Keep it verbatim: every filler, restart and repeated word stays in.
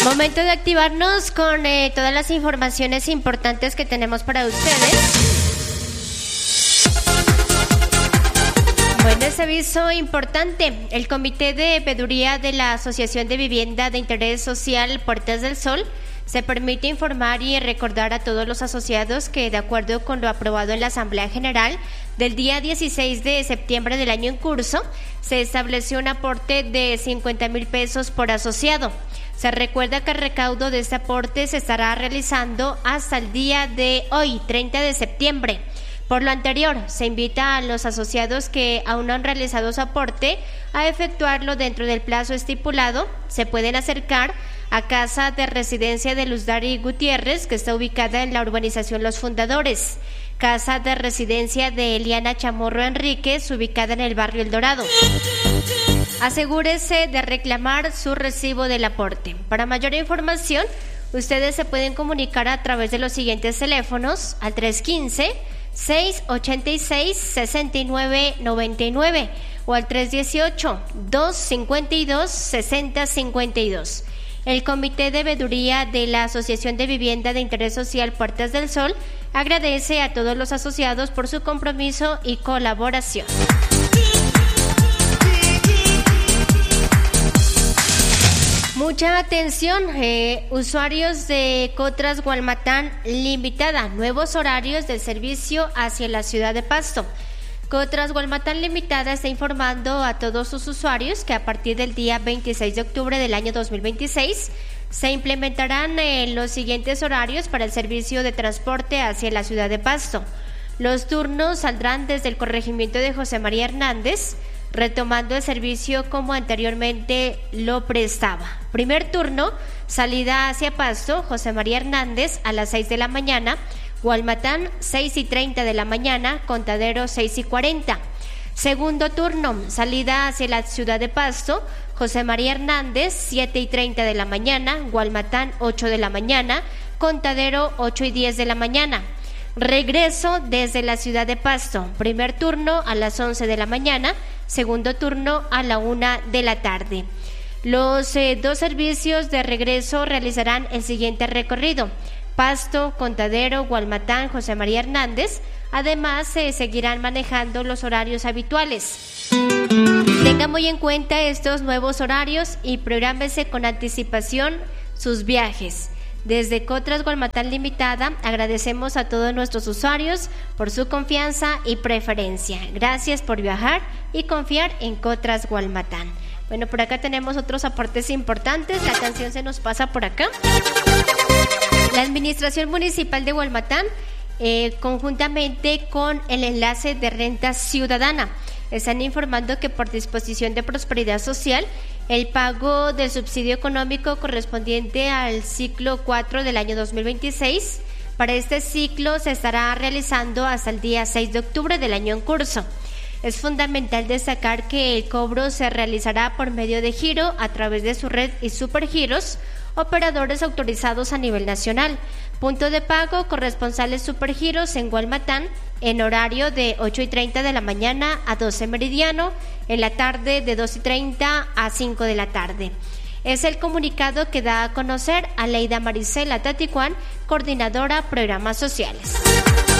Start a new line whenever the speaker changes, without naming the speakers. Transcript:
Momento de activarnos con eh, todas las informaciones importantes que tenemos para ustedes. Bueno, ese aviso importante. El Comité de Veeduría de la Asociación de Vivienda de Interés Social Puertas del Sol se permite informar y recordar a todos los asociados que, de acuerdo con lo aprobado en la Asamblea General del día dieciséis de septiembre del año en curso, se estableció un aporte de cincuenta mil pesos por asociado. Se recuerda que el recaudo de este aporte se estará realizando hasta el día de hoy, treinta de septiembre. Por lo anterior, se invita a los asociados que aún no han realizado su aporte a efectuarlo dentro del plazo estipulado. Se pueden acercar a Casa de Residencia de Luz Dari Gutiérrez, que está ubicada en la urbanización Los Fundadores. Casa de Residencia de Eliana Chamorro Enríquez, ubicada en el barrio El Dorado. Asegúrese de reclamar su recibo del aporte. Para mayor información, ustedes se pueden comunicar a través de los siguientes teléfonos: al tres uno cinco, seis ocho seis, seis nueve nueve nueve o al tres uno ocho, dos cinco dos, seis cero cinco dos. El Comité de Veeduría de la Asociación de Vivienda de Interés Social Puertas del Sol agradece a todos los asociados por su compromiso y colaboración. Mucha atención, eh, usuarios de Cotras Gualmatán Limitada, nuevos horarios del servicio hacia la ciudad de Pasto. Cotras Gualmatán Limitada está informando a todos sus usuarios que a partir del día veintiséis de octubre del año dos mil veintiséis se implementarán eh, los siguientes horarios para el servicio de transporte hacia la ciudad de Pasto. Los turnos saldrán desde el corregimiento de José María Hernández, retomando el servicio como anteriormente lo prestaba. Primer turno, salida hacia Pasto, José María Hernández a las seis de la mañana, Gualmatán seis y treinta de la mañana, Contadero seis y cuarenta. Segundo turno, salida hacia la ciudad de Pasto, José María Hernández siete y treinta de la mañana, Gualmatán ocho de la mañana, Contadero ocho y diez de la mañana. Regreso desde la ciudad de Pasto, primer turno a las once de la mañana, segundo turno a la una de la tarde. Los eh, dos servicios de regreso realizarán el siguiente recorrido: Pasto, Contadero, Gualmatán, José María Hernández. Además, se eh, seguirán manejando los horarios habituales. Tenga muy en cuenta estos nuevos horarios y prográmese con anticipación sus viajes. Desde Cotras Gualmatán Limitada agradecemos a todos nuestros usuarios por su confianza y preferencia. Gracias por viajar y confiar en Cotras Gualmatán. Bueno, por acá tenemos otros aportes importantes. La canción se nos pasa por acá. La Administración Municipal de Gualmatán, eh, conjuntamente con el Enlace de Renta Ciudadana, están informando que por disposición de Prosperidad Social, el pago del subsidio económico correspondiente al ciclo cuatro del año dos mil veintiséis, para este ciclo se estará realizando hasta el día seis de octubre del año en curso. Es fundamental destacar que el cobro se realizará por medio de giro a través de su red y Supergiros, operadores autorizados a nivel nacional. Punto de pago: corresponsales Supergiros en Gualmatán, en horario de ocho y treinta de la mañana a doce meridiano, en la tarde de dos y treinta a cinco de la tarde. Es el comunicado que da a conocer Aleida Marisela Taticuán, coordinadora Programas Sociales.